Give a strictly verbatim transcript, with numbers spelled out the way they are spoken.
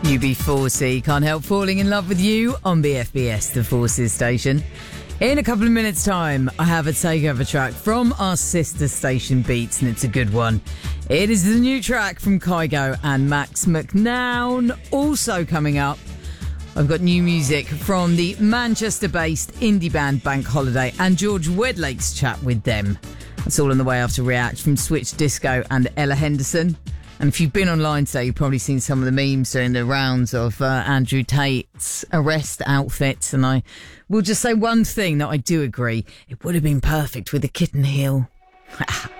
U B four C, Can't Help Falling in Love with You on B F B S, the Forces station. In a couple of minutes' time, I have a takeover track from our sister station Beats, and it's a good one. It is the new track from Kygo and Max McNown. Also coming up, I've got new music from the Manchester-based indie band Bank Holiday and George Wedlake's chat with them. That's all on the way after React from Switch Disco and Ella Henderson. And if you've been online today, you've probably seen some of the memes doing the rounds of uh, Andrew Tate's arrest outfits. And I will just say one thing that I do agree. It would have been perfect with a kitten heel.